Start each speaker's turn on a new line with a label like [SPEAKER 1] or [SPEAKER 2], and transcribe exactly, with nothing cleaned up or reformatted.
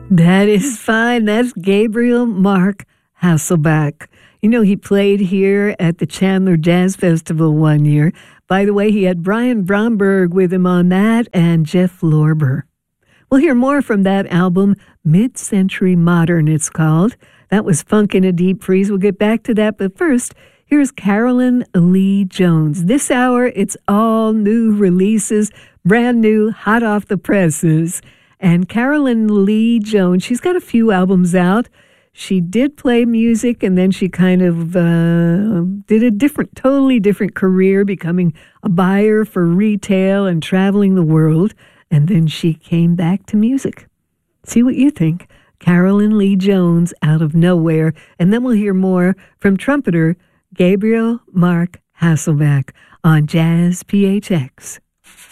[SPEAKER 1] That is fine. That's Gabriel Mark Hasselbeck. You know, he played here at the Chandler Jazz Festival one year. By the way, he had Brian Bromberg with him on that and Jeff Lorber. We'll hear more from that album, Mid-Century Modern, it's called. That was Funk in a Deep Freeze. We'll get back to that, but first, here's Carolyn Lee Jones. This hour, it's all new releases, brand new, hot off the presses. And Carolyn Lee Jones, she's got a few albums out. She did play music, and then she kind of uh, did a different, totally different career, becoming a buyer for retail and traveling the world. And then she came back to music. See what you think. Carolyn Lee Jones, Out of Nowhere. And then we'll hear more from trumpeter Gabriel Mark Hasselbeck on Jazz P H X.